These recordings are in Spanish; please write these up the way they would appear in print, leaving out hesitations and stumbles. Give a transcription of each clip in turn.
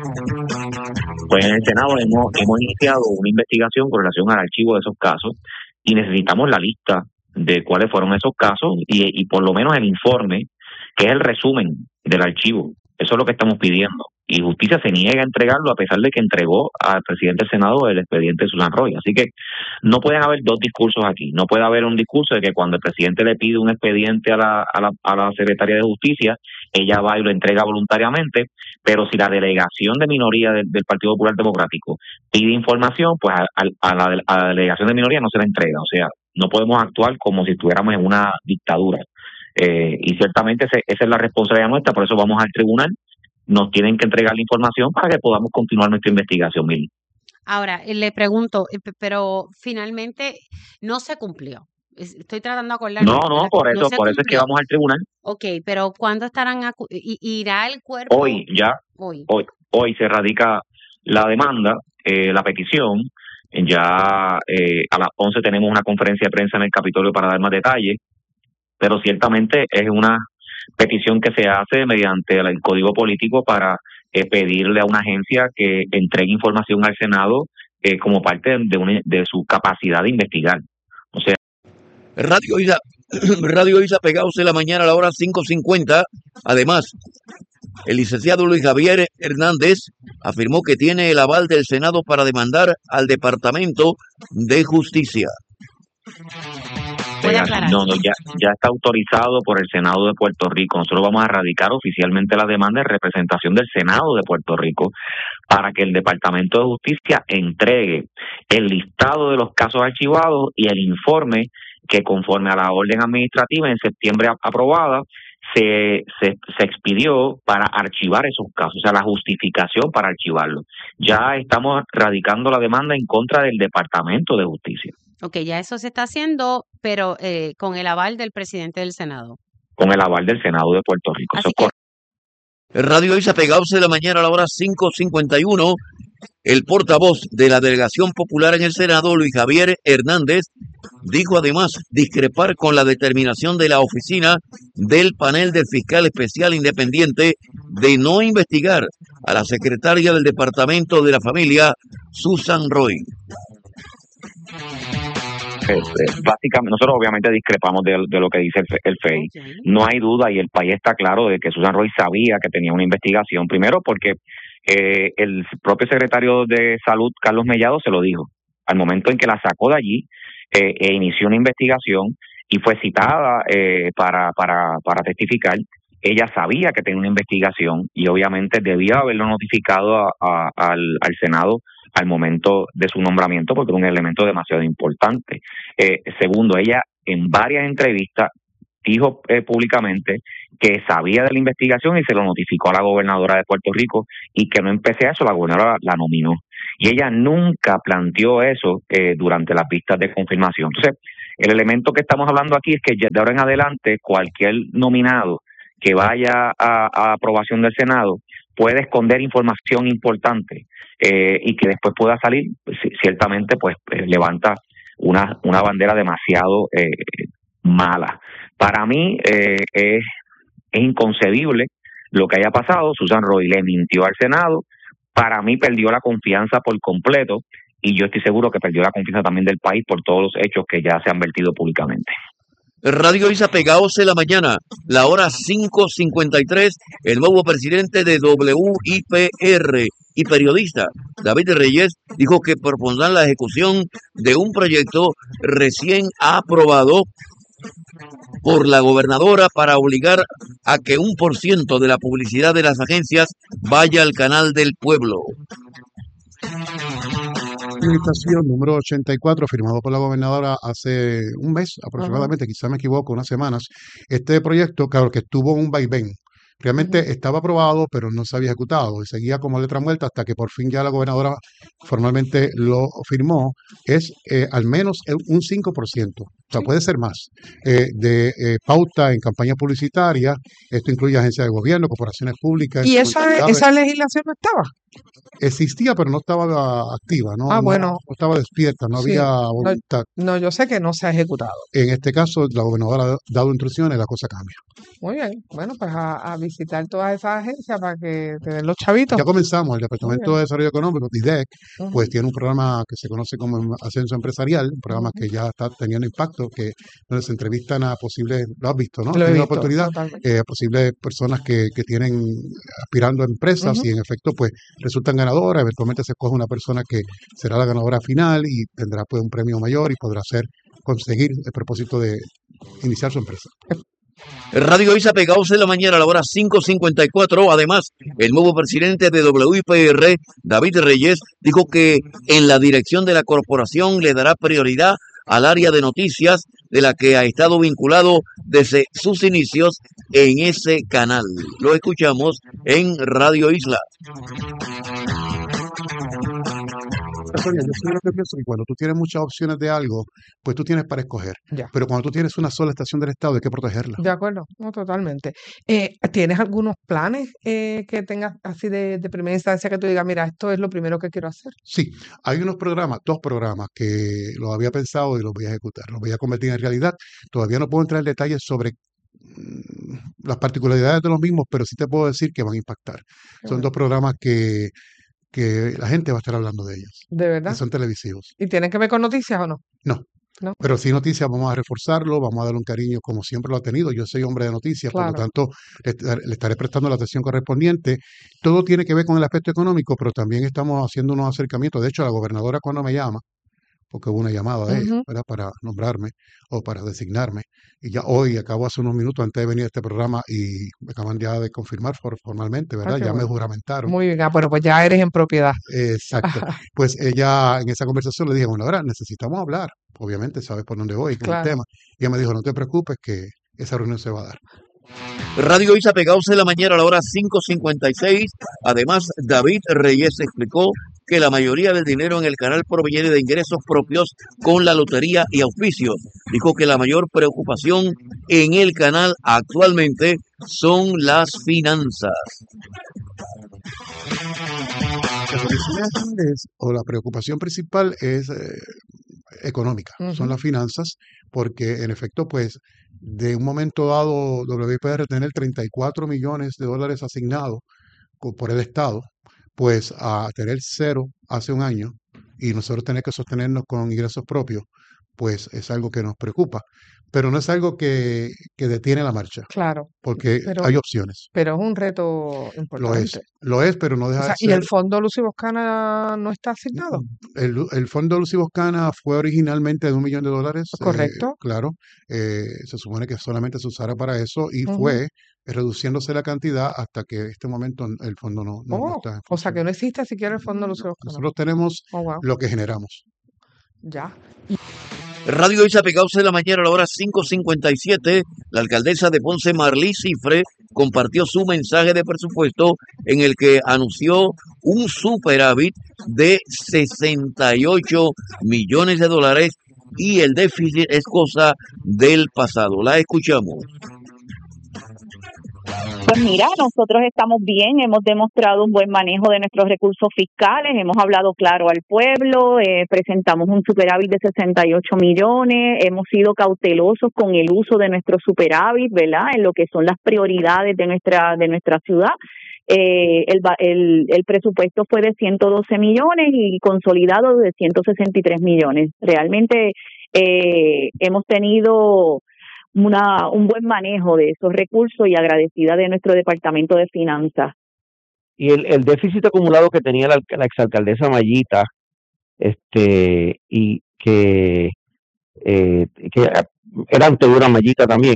Pues en el Senado hemos iniciado una investigación con relación al archivo de esos casos y necesitamos la lista de cuáles fueron esos casos y por lo menos el informe, que es el resumen del archivo. Eso es lo que estamos pidiendo. Y Justicia se niega a entregarlo a pesar de que entregó al presidente del Senado el expediente de Susan Roy. Así que no pueden haber dos discursos aquí. No puede haber un discurso de que cuando el presidente le pide un expediente a la secretaria de Justicia, ella va y lo entrega voluntariamente, pero si la delegación de minoría del Partido Popular Democrático pide información, pues a la delegación de minoría no se la entrega. O sea, no podemos actuar como si estuviéramos en una dictadura. Y ciertamente esa es la responsabilidad nuestra, por eso vamos al tribunal, nos tienen que entregar la información para que podamos continuar nuestra investigación, Mili. Ahora, le pregunto, pero finalmente no se cumplió. Estoy tratando de acordarme. No, por eso es que vamos al tribunal. Ok, pero ¿cuándo irá el cuerpo? Hoy se radica la demanda, la petición. Ya a las 11 tenemos una conferencia de prensa en el Capitolio para dar más detalles, pero ciertamente es una petición que se hace mediante el Código Político para pedirle a una agencia que entregue información al Senado como parte de su capacidad de investigar. O sea, Radio Isa pegados en la mañana a la hora 5:50. Además, el licenciado Luis Javier Hernández afirmó que tiene el aval del Senado para demandar al Departamento de Justicia. Ya está autorizado por el Senado de Puerto Rico. Nosotros vamos a radicar oficialmente la demanda en representación del Senado de Puerto Rico para que el Departamento de Justicia entregue el listado de los casos archivados y el informe que, conforme a la orden administrativa en septiembre aprobada, se expidió para archivar esos casos, o sea, la justificación para archivarlo. Ya estamos radicando la demanda en contra del Departamento de Justicia. Ok, ya eso se está haciendo, pero con el aval del presidente del Senado. Con el aval del Senado de Puerto Rico. Así que... Radio Isa pegados de la mañana a la hora 5:51. El portavoz de la Delegación Popular en el Senado, Luis Javier Hernández, dijo además discrepar con la determinación de la oficina del panel del fiscal especial independiente de no investigar a la secretaria del Departamento de la Familia, Susan Roy. Básicamente, nosotros obviamente discrepamos de lo que dice el FEI. No hay duda y el país está claro de que Susan Roy sabía que tenía una investigación. Primero porque el propio secretario de Salud, Carlos Mellado, se lo dijo. Al momento en que la sacó de allí, inició una investigación y fue citada para testificar. Ella sabía que tenía una investigación y obviamente debía haberlo notificado al Senado al momento de su nombramiento porque era un elemento demasiado importante. Segundo, ella en varias entrevistas dijo públicamente que sabía de la investigación y se lo notificó a la gobernadora de Puerto Rico y que no empecé a eso, la gobernadora la nominó. Y ella nunca planteó eso durante las vistas de confirmación. Entonces, el elemento que estamos hablando aquí es que de ahora en adelante cualquier nominado que vaya a aprobación del Senado puede esconder información importante y que después pueda salir, pues, ciertamente pues levanta una bandera demasiado mala. Para mí es inconcebible lo que haya pasado. Susan Roy le mintió al Senado. Para mí perdió la confianza por completo y yo estoy seguro que perdió la confianza también del país por todos los hechos que ya se han vertido públicamente. Radio Isa pegados en la mañana, la hora 5:53. El nuevo presidente de WIPR y periodista, David Reyes, dijo que propondrán la ejecución de un proyecto recién aprobado por la gobernadora para obligar a que 1% de la publicidad de las agencias vaya al canal del pueblo. Invitación número 84, firmado por la gobernadora hace un mes aproximadamente, quizá me equivoco, unas semanas. Este proyecto, claro, que estuvo un vaivén. Realmente estaba aprobado, pero no se había ejecutado y seguía como letra muerta hasta que por fin ya la gobernadora formalmente lo firmó. Es al menos un 5%, o sea, puede ser más, de pauta en campañas publicitarias. Esto incluye agencias de gobierno, corporaciones públicas. ¿Y esa legislación no estaba? existía, pero no estaba activa, Bueno, no estaba despierta, no sí, había no, voluntad. no, yo sé que no se ha ejecutado. En este caso, la gobernadora ha dado instrucciones, la cosa cambia. Muy bien, bueno, pues a visitar todas esas agencias para que te den los chavitos. Ya comenzamos, el Muy Departamento bien. de Desarrollo Económico, DIDEC, Ujú, pues tiene un programa que se conoce como Ascenso Empresarial, un programa ujú. que ya está teniendo impacto, donde se entrevistan a posibles, lo has visto, ¿no? Lo he Tienes la visto, oportunidad, totalmente. a posibles personas que tienen aspirando a empresas Ujú. y en efecto pues resultan ganadoras, eventualmente se escoge una persona que será la ganadora final y tendrá pues un premio mayor y podrá conseguir el propósito de iniciar su empresa. Radio Isa pegados en la mañana a la hora 5:54. Además, el nuevo presidente de WIPR, David Reyes, dijo que en la dirección de la corporación le dará prioridad al área de noticias de la que ha estado vinculado desde sus inicios en ese canal. Lo escuchamos en Radio Isla. Sonia, yo soy lo que pienso que cuando tú tienes muchas opciones de algo, pues tú tienes para escoger. Ya, Pero cuando tú tienes una sola estación del Estado, hay que protegerla. de acuerdo, no, totalmente. ¿Tienes algunos planes que tengas así de primera instancia que tú digas, mira, esto es lo primero que quiero hacer? Sí, hay dos programas que los había pensado y los voy a ejecutar, los voy a convertir en realidad. Todavía no puedo entrar en detalles sobre las particularidades de los mismos, pero sí te puedo decir que van a impactar. Qué Son bueno. dos programas que la gente va a estar hablando de ellos, ¿De que verdad? son televisivos. ¿Y tienen que ver con noticias o no? No, ¿No? pero sí noticias, vamos a reforzarlo, vamos a darle un cariño como siempre lo ha tenido. Yo soy hombre de noticias, por lo Claro. tanto le estaré prestando la atención correspondiente. Todo tiene que ver con el aspecto económico, pero también estamos haciendo unos acercamientos. De hecho, la gobernadora cuando me llama, porque hubo una llamada de ella, Ujú. ¿verdad? Para nombrarme o para designarme. Y ya hoy, acabo hace unos minutos antes de venir a este programa y me acaban ya de confirmar formalmente, Ah, ¿verdad? qué Ya me bueno. juramentaron. Muy bien, bueno, pues ya eres en propiedad. Exacto. Pues ella, en esa conversación le dije, bueno, ahora necesitamos hablar. Obviamente sabes por dónde voy con el Claro. tema. Y ella me dijo, no te preocupes que esa reunión se va a dar. Radio Isa pegados en la mañana a la hora 5:56. Además, David Reyes explicó que la mayoría del dinero en el canal proviene de ingresos propios con la lotería y auspicios. Dijo que la mayor preocupación en el canal actualmente son las finanzas. La preocupación principal es económica, son Ujú. las finanzas, porque en efecto, pues, de un momento dado, WIPR tener 34 millones de dólares asignados por el Estado, pues a tener cero hace un año y nosotros tener que sostenernos con ingresos propios, pues es algo que nos preocupa. Pero no es algo que detiene la marcha, Claro, porque pero, hay opciones. pero es un reto importante. Lo es, pero no O deja sea, de ¿y ser. el fondo Lucy Boscana no está asignado? El fondo Lucy Boscana fue originalmente de $1 millón, ¿Correcto? claro, se supone que solamente se usara para eso y Ujú. fue reduciéndose la cantidad hasta que este momento el fondo no Oh, está en o sea función. que no existe siquiera el fondo Lucy Boscana. Nosotros tenemos Oh, wow. lo que generamos. Ya. Radio Isa pegados en la mañana a la hora 5:57. La alcaldesa de Ponce, Marlí Cifre, compartió su mensaje de presupuesto en el que anunció un superávit de 68 millones de dólares y el déficit es cosa del pasado. La escuchamos. Pues mira, nosotros estamos bien, hemos demostrado un buen manejo de nuestros recursos fiscales, hemos hablado claro al pueblo, presentamos un superávit de 68 millones, hemos sido cautelosos con el uso de nuestro superávit, ¿verdad? En lo que son las prioridades de nuestra ciudad. El presupuesto fue de 112 millones y consolidado de 163 millones. Realmente hemos tenido un buen manejo de esos recursos y agradecida de nuestro Departamento de Finanzas. Y el déficit acumulado que tenía la exalcaldesa Mayita, y que era anterior a Mayita también,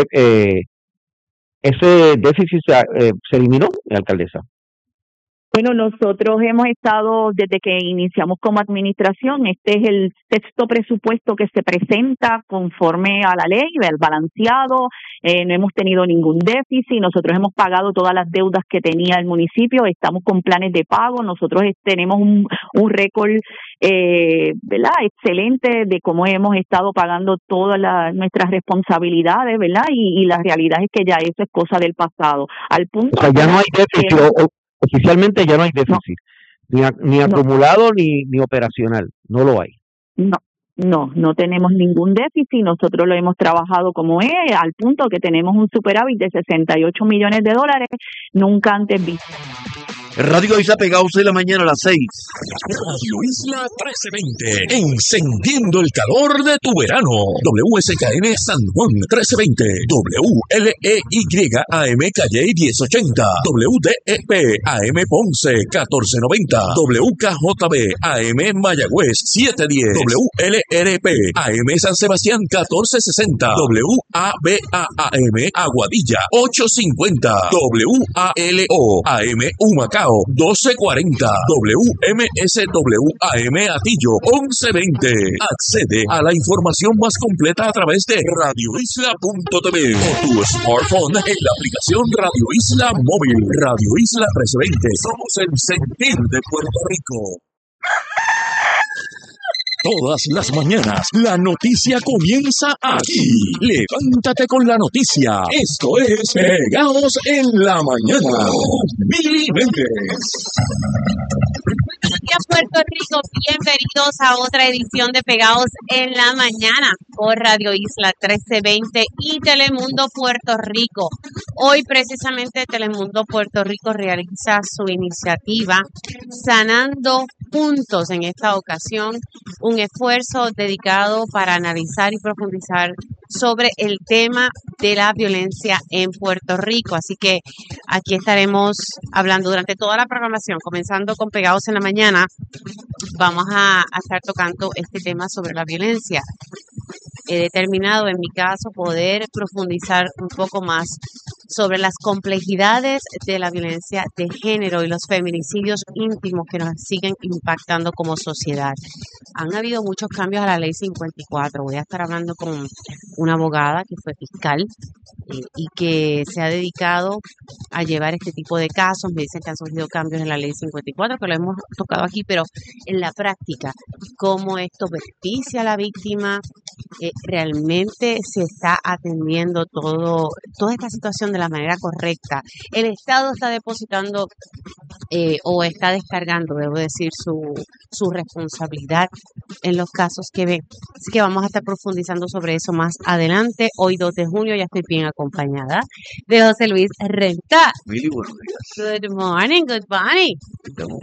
ese déficit se eliminó, alcaldesa. Bueno, nosotros hemos estado, desde que iniciamos como administración, este es el sexto presupuesto que se presenta conforme a la ley, el balanceado, no hemos tenido ningún déficit, nosotros hemos pagado todas las deudas que tenía el municipio, estamos con planes de pago, nosotros tenemos un récord, ¿verdad?, excelente de cómo hemos estado pagando todas nuestras responsabilidades, ¿verdad?, y la realidad es que ya eso es cosa del pasado. Al punto, o sea, ya no hay déficit, oficialmente ya no hay déficit. Ni No, acumulado ni operacional, no lo hay. no tenemos ningún déficit. Nosotros lo hemos trabajado como es, al punto que tenemos un superávit de 68 millones de dólares, nunca antes visto. Radio Isla Pegados en la mañana a las 6. Radio Isla 1320, encendiendo el calor de tu verano. WSKN San Juan 1320, WLEY AM Calle 1080, WDEP AM Ponce 1490, WKJB AM Mayagüez 710, WLRP AM San Sebastián 1460, WABA AM Aguadilla 850, WALO AM Humacao 1240, WMSW AM Atillo 1120. Accede a la información más completa a través de radioisla.tv o tu smartphone en la aplicación Radio Isla Móvil. Radio Isla 1320. Somos el sentir de Puerto Rico. Todas las mañanas, la noticia comienza aquí. Levántate con la noticia. Esto es Pegados en la Mañana. Mili Méndez. Buenos días, Puerto Rico. Bienvenidos a otra edición de Pegados en la Mañana por Radio Isla 1320 y Telemundo Puerto Rico. Hoy precisamente Telemundo Puerto Rico realiza su iniciativa Sanando Juntos. En esta ocasión, un esfuerzo dedicado para analizar y profundizar sobre el tema de la violencia en Puerto Rico. Así que aquí estaremos hablando durante toda la programación, comenzando con Pegados en la Mañana. Vamos a estar tocando este tema sobre la violencia. He determinado, en mi caso, poder profundizar un poco más sobre las complejidades de la violencia de género y los feminicidios íntimos que nos siguen impactando como sociedad. Han habido muchos cambios a la ley 54. Voy a estar hablando con una abogada que fue fiscal y que se ha dedicado a llevar este tipo de casos. Me dicen que han surgido cambios en la ley 54, que lo hemos tocado aquí, pero en la práctica, cómo esto beneficia a la víctima, realmente se está atendiendo toda esta situación de la manera correcta. El Estado está depositando o está descargando, debo decir, su responsabilidad en los casos que ven. Así que vamos a estar profundizando sobre eso más adelante. Hoy 2 de junio ya estoy bien acompañada de José Luis Renta. Mili, buenos días. Good morning, good morning. Estamos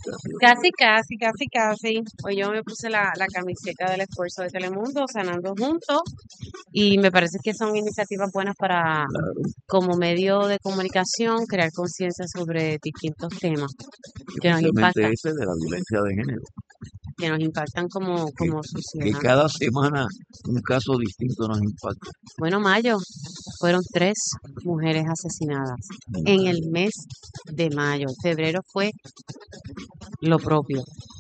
Casi. Hoy yo me puse la camiseta del esfuerzo de Telemundo, Sanando Juntos, y me parece que son iniciativas buenas para, como medio de comunicación, crear conciencia sobre distintos temas que nos impactan. Ese de la violencia de género. Que nos impactan como Que sociedad. cada semana un caso distinto nos impacta. Bueno, mayo, fueron 3 mujeres asesinadas en el mes de mayo. Febrero fue lo propio.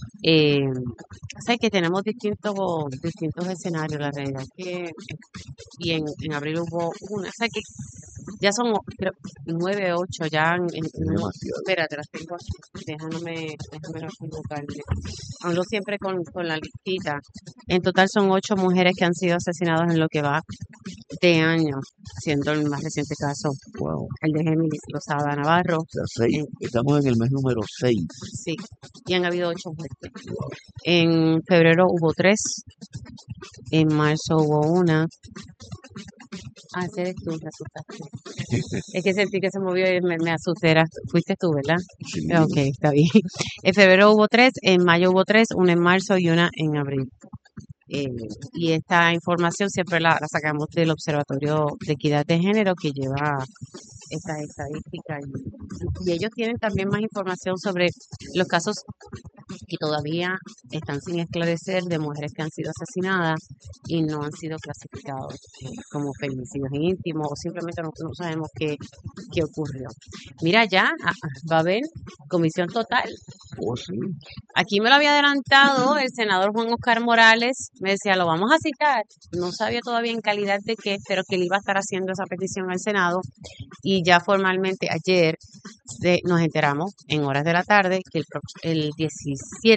Sé que tenemos distintos escenarios, la realidad es que y en abril hubo una, o sea que ya son creo, 9, 8 ya Demasiado. espérate, las tengo aquí, déjame no equivocarme. Hablo siempre con la listita. En total son 8 mujeres que han sido asesinadas en lo que va de año, siendo el más reciente caso Wow. el de Géminis Lozada Navarro. O sea, 6. En- Estamos en el mes número 6. Sí, y han habido 8 muertes. En febrero hubo 3, en marzo hubo 1. Ah, ese eres tú, me asustaste. Es que sentí que se movió y me asusté. Fuiste tú, ¿verdad? Sí. Ok, está bien. En febrero hubo 3, en mayo hubo 3, una en marzo y una en abril. Y esta información siempre la sacamos del Observatorio de Equidad de Género que lleva estas estadísticas y ellos tienen también más información sobre los casos que todavía están sin esclarecer de mujeres que han sido asesinadas y no han sido clasificados como feminicidios íntimos o simplemente no sabemos qué ocurrió. Mira, ya va a haber comisión total. Oh, sí. Aquí me lo había adelantado el senador Juan Oscar Morales, me decía, lo vamos a citar, no sabía todavía en calidad de qué, pero que él iba a estar haciendo esa petición al Senado y ya formalmente ayer nos enteramos en horas de la tarde que el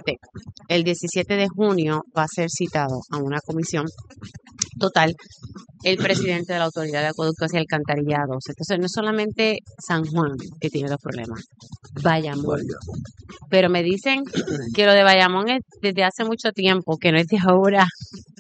17 de junio va a ser citado a una comisión total el presidente de la Autoridad de Acueductos y Alcantarillados. Entonces, no es solamente San Juan que tiene los problemas, Bayamón. Pero me dicen que lo de Bayamón es desde hace mucho tiempo, que no es de ahora.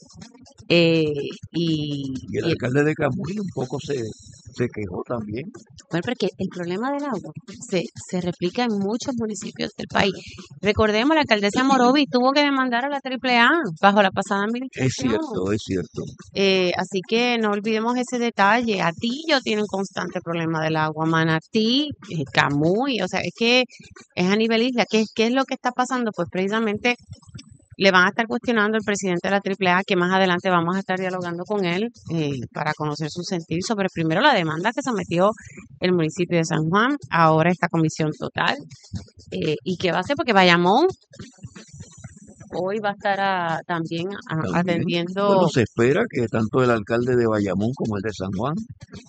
Y el alcalde de Camuy un poco se quejó también. Bueno, porque el problema del agua se replica en muchos municipios del país. Recordemos, la alcaldesa Morovi tuvo que demandar a la AAA bajo la pasada administración. Es cierto. Así que no olvidemos ese detalle. Atillo tiene un constante problema del agua, Manatí, Camuy, o sea, es que es a nivel isla. ¿Qué es lo que está pasando? Pues precisamente le van a estar cuestionando al presidente de la AAA, que más adelante vamos a estar dialogando con él para conocer su sentir sobre primero la demanda que sometió el municipio de San Juan, ahora esta comisión total, y qué va a hacer, porque Bayamón hoy va a estar también atendiendo. Bueno, se espera que tanto el alcalde de Bayamón como el de San Juan,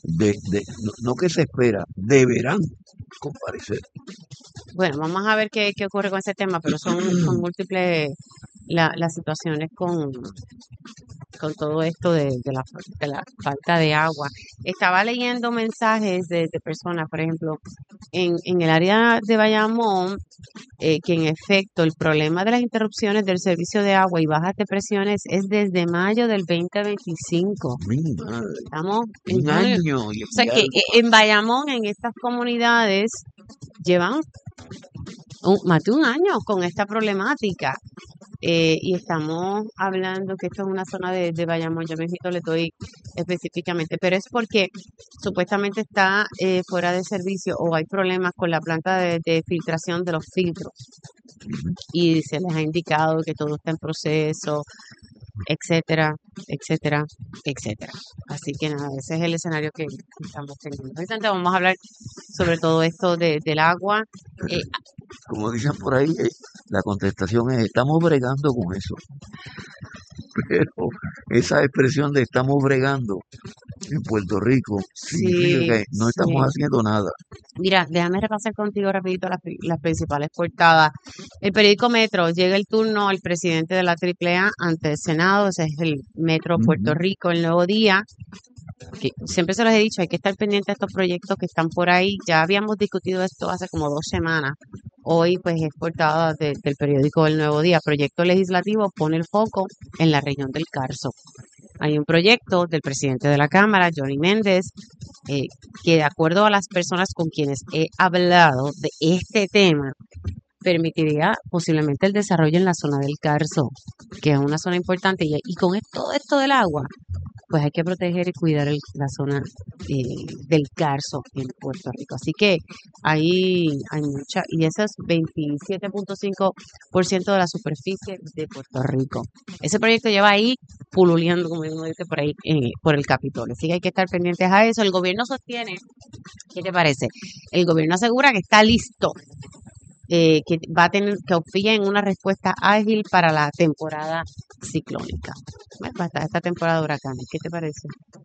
no que se espera, deberán comparecer. Bueno, vamos a ver qué ocurre con ese tema, pero son múltiples las situaciones con todo esto de la falta de agua. Estaba leyendo mensajes de personas, por ejemplo, en el área de Bayamón, que en efecto el problema de las interrupciones del servicio de agua y bajas de presiones es desde mayo del 2025. Estamos en un año. O sea que en Bayamón, en estas comunidades, llevan más de un año con esta problemática. Y estamos hablando que esto es una zona de Bayamón, yo mismo le doy específicamente, pero es porque supuestamente está fuera de servicio o hay problemas con la planta de filtración de los filtros y se les ha indicado que todo está en proceso, etcétera, etcétera, etcétera. Así que nada, ese es el escenario que estamos teniendo. Ahorita vamos a hablar sobre todo esto del agua. Como dicen por ahí, la contestación es: estamos bregando con eso. Pero esa expresión de estamos bregando en Puerto Rico significa que no estamos haciendo nada. Mira, déjame repasar contigo rapidito las principales portadas. El periódico Metro, llega el turno al presidente de la AAA ante el Senado, ese es el Metro Puerto Rico, el Nuevo Día. Que siempre se los he dicho, hay que estar pendiente de estos proyectos que están por ahí. Ya habíamos discutido esto hace como 2 semanas. Hoy pues es portada del periódico El Nuevo Día. Proyecto legislativo pone el foco en la región del Carso. Hay un proyecto del presidente de la Cámara, Johnny Méndez, que de acuerdo a las personas con quienes he hablado de este tema, permitiría posiblemente el desarrollo en la zona del Carso, que es una zona importante. Y con todo esto del agua, pues hay que proteger y cuidar la zona del Carso en Puerto Rico. Así que ahí hay mucha, y eso es 27.5% de la superficie de Puerto Rico. Ese proyecto lleva ahí pululeando, como uno dice por ahí, por el Capitolio. Así que hay que estar pendientes a eso. El gobierno sostiene, ¿qué te parece? El gobierno asegura que está listo, que va a tener, que confía en una respuesta ágil para la temporada ciclónica, para esta temporada de huracanes. ¿Qué te parece?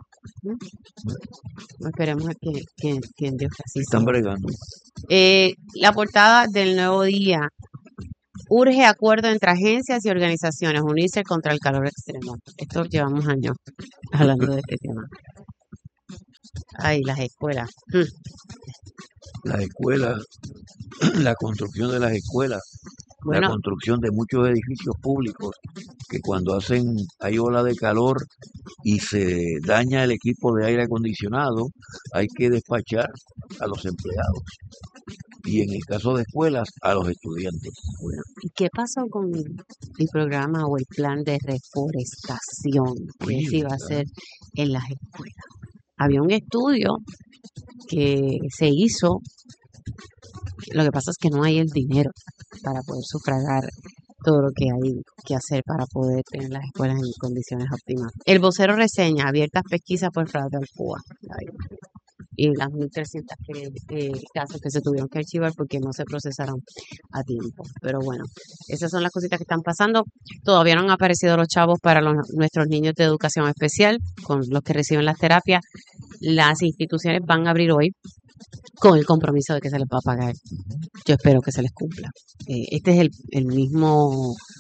Esperemos que Dios así están bregando. La portada del Nuevo Día: urge acuerdo entre agencias y organizaciones unirse contra el calor extremo. Esto llevamos años hablando de este tema. Ay, las escuelas. Las escuelas, la construcción de las escuelas, la construcción de muchos edificios públicos, que cuando hay ola de calor y se daña el equipo de aire acondicionado, hay que despachar a los empleados. Y en el caso de escuelas, a los estudiantes. Bueno, ¿y qué pasó con el programa o el plan de reforestación que se iba a hacer en las escuelas? Había un estudio que se hizo, lo que pasa es que no hay el dinero para poder sufragar todo lo que hay que hacer para poder tener las escuelas en condiciones óptimas. El vocero reseña abiertas pesquisas por fraude al PUA y las 1.300 casos que se tuvieron que archivar porque no se procesaron a tiempo. Pero bueno, esas son las cositas que están pasando. Todavía no han aparecido los chavos para nuestros niños de educación especial, con los que reciben las terapias. Las instituciones van a abrir hoy con el compromiso de que se les va a pagar. Yo espero que se les cumpla. Este es el mismo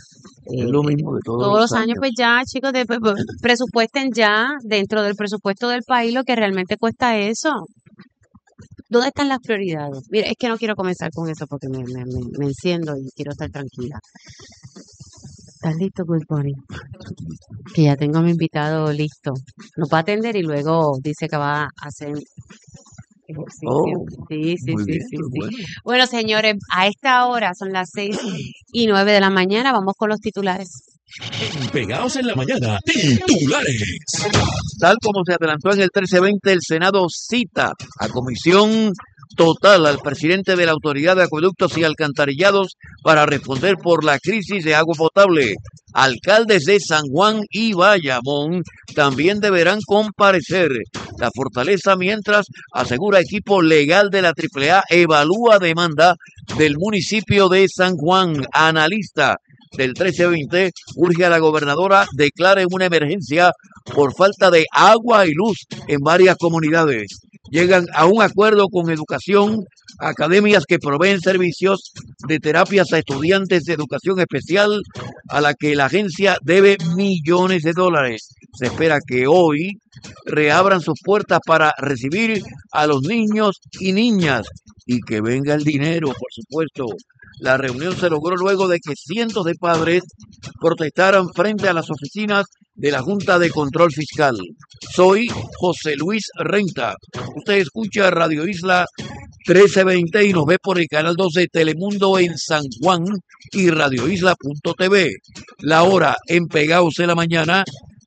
Es lo mismo de todos los años, pues ya, chicos, presupuesten ya dentro del presupuesto del país lo que realmente cuesta eso. ¿Dónde están las prioridades? Mira, es que no quiero comenzar con eso porque me enciendo y quiero estar tranquila. ¿Estás listo, Good Bunny? Que ya tengo a mi invitado listo. Nos va a atender y luego dice que va a hacer ejercicio. Oh, Sí, sí, muy sí, bien, sí, pues sí. bueno. Bueno, señores, a esta hora son las 6:09 de la mañana. Vamos con los titulares. Pegados en la mañana, titulares. Tal como se adelantó en el 1320, el Senado cita a comisión total al presidente de la Autoridad de Acueductos y Alcantarillados para responder por la crisis de agua potable. Alcaldes de San Juan y Bayamón también deberán comparecer. La Fortaleza, mientras, asegura equipo legal de la AAA, evalúa demanda del municipio de San Juan. Analista del 1320 urge a la gobernadora declare una emergencia por falta de agua y luz en varias comunidades. Llegan a un acuerdo con educación, academias que proveen servicios de terapias a estudiantes de educación especial a la que la agencia debe millones de dólares. Se espera que hoy reabran sus puertas para recibir a los niños y niñas y que venga el dinero, por supuesto. La reunión se logró luego de que cientos de padres protestaran frente a las oficinas de la Junta de Control Fiscal. Soy José Luis Renta. Usted escucha Radio Isla 1320 y nos ve por el canal 2 de Telemundo en San Juan y radioisla.tv. La hora en Pegaos en la mañana,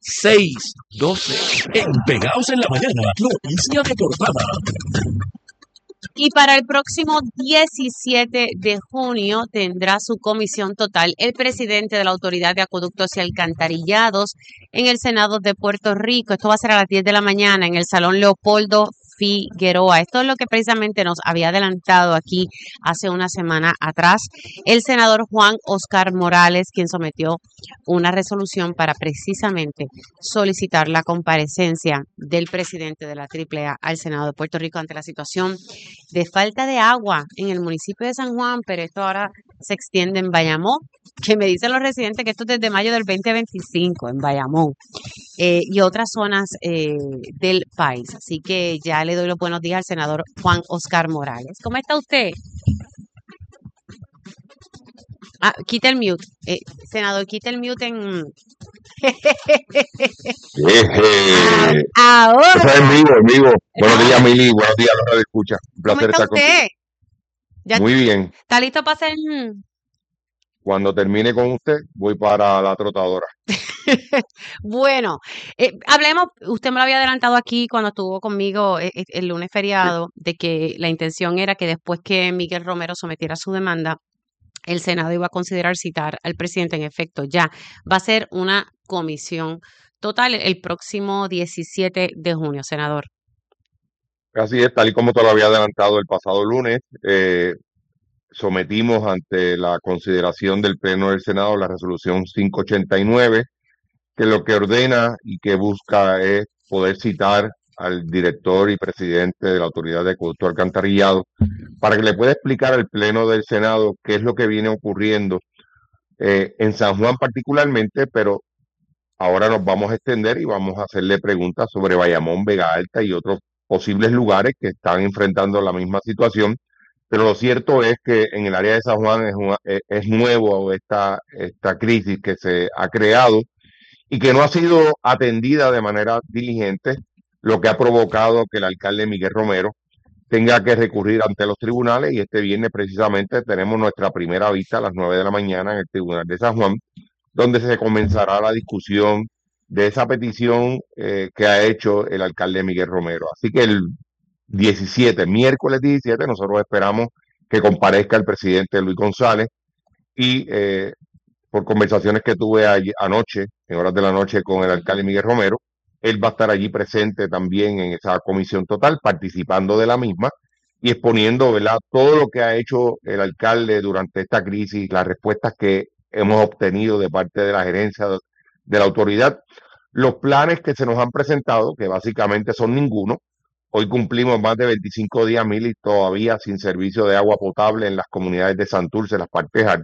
6:12. En Pegados en la mañana, noticia de portada. Y para el próximo 17 de junio tendrá su comisión total el presidente de la Autoridad de Acueductos y Alcantarillados en el Senado de Puerto Rico. Esto va a ser a las 10 de la mañana en el Salón Leopoldo Figueroa. Esto es lo que precisamente nos había adelantado aquí hace una semana atrás el senador Juan Oscar Morales, quien sometió una resolución para precisamente solicitar la comparecencia del presidente de la AAA al Senado de Puerto Rico ante la situación de falta de agua en el municipio de San Juan, pero esto ahora se extiende en Bayamón, que me dicen los residentes que esto es desde mayo del 2025 en Bayamón y otras zonas del país. Así que ya le doy los buenos días al senador Juan Oscar Morales. ¿Cómo está usted? Quita el mute. Senador, quita el mute en... Ahora. Eso es en vivo. Buenos días, Mili. Buenos días, los escucha. Un ¿Cómo placer está estar contigo. usted? ¿Ya Muy bien. está listo para hacer...? Cuando termine con usted, voy para la trotadora. Bueno, hablemos, usted me lo había adelantado aquí cuando estuvo conmigo el lunes feriado, de que la intención era que después que Miguel Romero sometiera su demanda, el Senado iba a considerar citar al presidente. En efecto, ya va a ser una comisión total el próximo 17 de junio, senador. Así es, tal y como te lo había adelantado el pasado lunes, sometimos ante la consideración del Pleno del Senado la resolución 589, que lo que ordena y que busca es poder citar al director y presidente de la Autoridad de Acueducto Alcantarillado para que le pueda explicar al Pleno del Senado qué es lo que viene ocurriendo en San Juan particularmente, pero ahora nos vamos a extender y vamos a hacerle preguntas sobre Bayamón, Vega Alta y otros posibles lugares que están enfrentando la misma situación. Pero lo cierto es que en el área de San Juan es nuevo esta crisis que se ha creado y que no ha sido atendida de manera diligente, lo que ha provocado que el alcalde Miguel Romero tenga que recurrir ante los tribunales, y este viernes precisamente tenemos nuestra primera vista a las 9 de la mañana en el Tribunal de San Juan, donde se comenzará la discusión de esa petición que ha hecho el alcalde Miguel Romero. Así que el miércoles 17, nosotros esperamos que comparezca el presidente Luis González y por conversaciones que tuve anoche, en horas de la noche, con el alcalde Miguel Romero, él va a estar allí presente también en esa comisión total, participando de la misma y exponiendo, ¿verdad?, todo lo que ha hecho el alcalde durante esta crisis, las respuestas que hemos obtenido de parte de la gerencia de la autoridad, los planes que se nos han presentado, que básicamente son ninguno. Hoy cumplimos más de 25 días, Mili, todavía sin servicio de agua potable en las comunidades de Santurce, en las partes altas.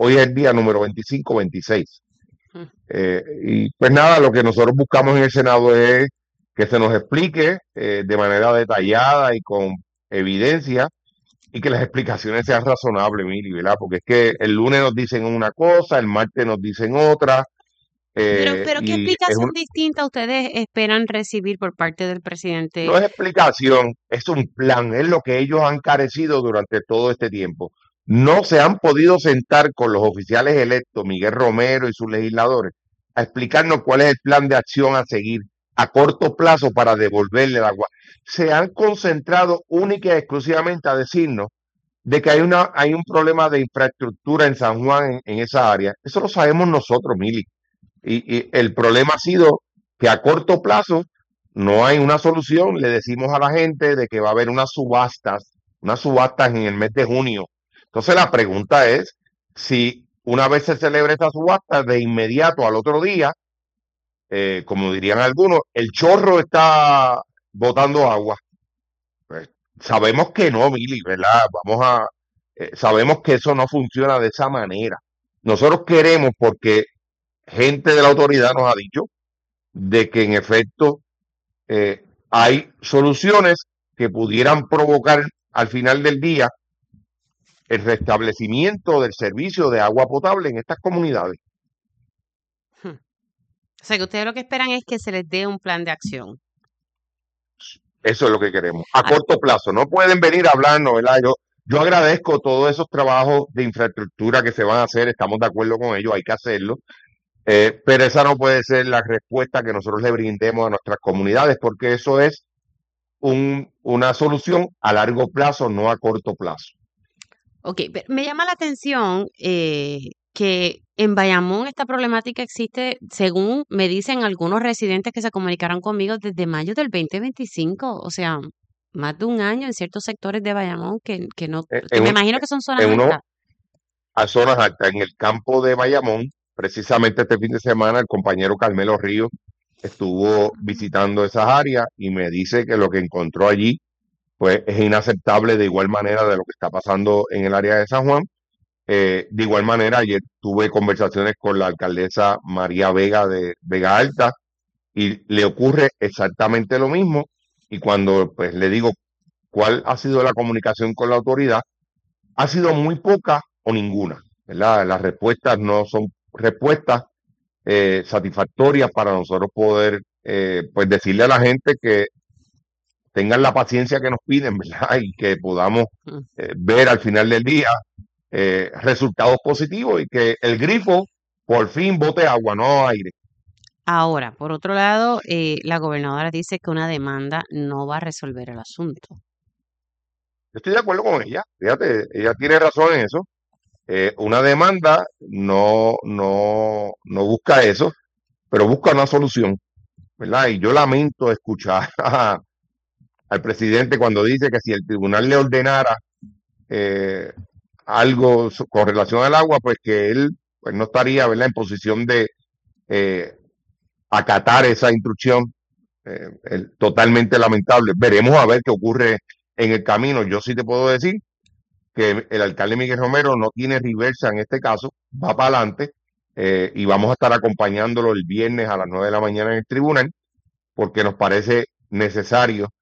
Hoy es el día número 25, 26. Mm. Y pues nada, lo que nosotros buscamos en el Senado es que se nos explique de manera detallada y con evidencia y que las explicaciones sean razonables, Mili, ¿verdad? Porque es que el lunes nos dicen una cosa, el martes nos dicen otra, Pero ¿qué y es explicación distinta ustedes esperan recibir por parte del presidente? no es explicación, es un plan, es lo que ellos han carecido durante todo este tiempo. No se han podido sentar con los oficiales electos, Miguel Romero y sus legisladores, a explicarnos cuál es el plan de acción a seguir a corto plazo para devolverle el agua. Se han concentrado única y exclusivamente a decirnos de que hay un problema de infraestructura en San Juan, en esa área. Eso lo sabemos nosotros, Mili. Y el problema ha sido que a corto plazo no hay una solución. Le decimos a la gente de que va a haber unas subastas en el mes de junio. Entonces la pregunta es si una vez se celebra esta subasta, de inmediato al otro día, como dirían algunos, el chorro está botando agua. Pues, sabemos que no, Mili, ¿verdad? Sabemos que eso no funciona de esa manera. Nosotros queremos, porque gente de la autoridad nos ha dicho de que en efecto hay soluciones que pudieran provocar al final del día el restablecimiento del servicio de agua potable en estas comunidades. O sea, que ustedes lo que esperan es que se les dé un plan de acción. Eso es lo que queremos, a corto plazo. No pueden venir a hablarnos, ¿verdad? Yo agradezco todos esos trabajos de infraestructura que se van a hacer, estamos de acuerdo con ellos, hay que hacerlo. Pero esa no puede ser la respuesta que nosotros le brindemos a nuestras comunidades, porque eso es una solución a largo plazo, no a corto plazo. Ok, pero me llama la atención que en Bayamón esta problemática existe, según me dicen algunos residentes que se comunicaron conmigo desde mayo del 2025, o sea, más de un año en ciertos sectores de Bayamón que me imagino que son zonas altas. A zonas altas. En el campo de Bayamón, precisamente este fin de semana, el compañero Carmelo Ríos estuvo visitando esas áreas y me dice que lo que encontró allí pues es inaceptable, de igual manera de lo que está pasando en el área de San Juan. De igual manera, ayer tuve conversaciones con la alcaldesa María Vega de Vega Alta y le ocurre exactamente lo mismo. Y cuando pues le digo cuál ha sido la comunicación con la autoridad, ha sido muy poca o ninguna, ¿verdad? Las respuestas no son respuestas satisfactorias para nosotros poder pues decirle a la gente que tengan la paciencia que nos piden, ¿verdad? Y que podamos ver al final del día resultados positivos y que el grifo por fin bote agua, no aire. Ahora, por otro lado, la gobernadora dice que una demanda no va a resolver el asunto. Yo estoy de acuerdo con ella, fíjate, ella tiene razón en eso. Una demanda no busca eso, pero busca una solución, ¿verdad? Y yo lamento escuchar al presidente cuando dice que si el tribunal le ordenara algo con relación al agua, pues que él pues no estaría, ¿verdad?, en posición de acatar esa instrucción. Totalmente lamentable. Veremos a ver qué ocurre en el camino. Yo sí te puedo decir que el alcalde Miguel Romero no tiene reversa en este caso, va para adelante y vamos a estar acompañándolo el viernes a las 9 de la mañana en el tribunal porque nos parece necesario